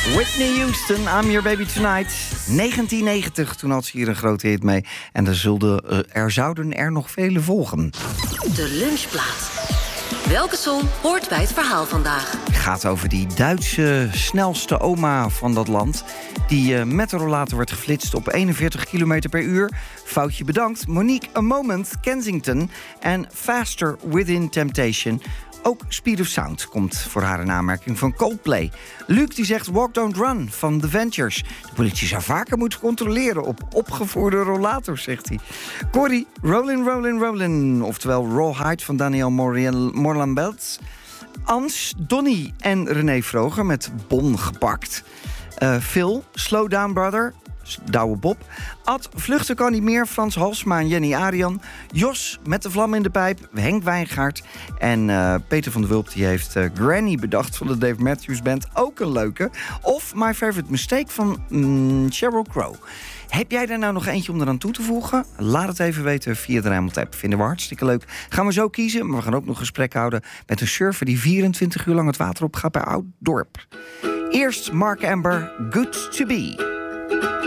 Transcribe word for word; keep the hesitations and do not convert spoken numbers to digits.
Whitney Houston, I'm Your Baby Tonight. negentien negentig, toen had ze hier een grote hit mee. En er, zulden, uh, er zouden er nog vele volgen. De lunchplaat. Welke song hoort bij het verhaal vandaag? Het gaat over die Duitse snelste oma van dat land, die uh, met een rollator werd geflitst op eenenveertig kilometer per uur. Foutje bedankt. Monique, A Moment, Kensington en Faster Within Temptation. Ook Speed of Sound komt voor haar in aanmerking van Coldplay. Luc die zegt Walk Don't Run van The Ventures. De politie zou vaker moeten controleren op opgevoerde rollators, zegt hij. Corrie, Rollin' Rollin' Rollin', oftewel Rawhide van Daniel Morlan-Belts. Ans, Donnie en René Vroger met Bon gepakt. Uh, Phil, Slow Down Brother, Douwe Bob. Ad, Vluchten kan niet meer, Frans Halsma en Jenny Arian. Jos, Met de vlam in de pijp, Henk Wijngaard. En uh, Peter van der Wulp die heeft uh, Granny bedacht van de Dave Matthews Band. Ook een leuke. Of My Favorite Mistake van mm, Sheryl Crow. Heb jij daar nou nog eentje om eraan toe te voegen? Laat het even weten via de Rijnmond-app. Vinden we hartstikke leuk. Gaan we zo kiezen, maar we gaan ook nog gesprek houden met een surfer die vierentwintig uur lang het water op gaat bij Oud Dorp. Eerst Mark Amber, Good to Be.